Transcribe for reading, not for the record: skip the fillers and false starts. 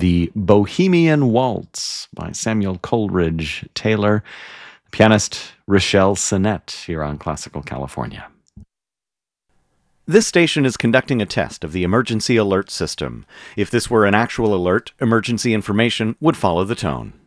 the Bohemian Waltz by Samuel Coleridge Taylor, pianist Rochelle Sinnett here on Classical California. This station is conducting a test of the emergency alert system. If this were an actual alert, emergency information would follow the tone.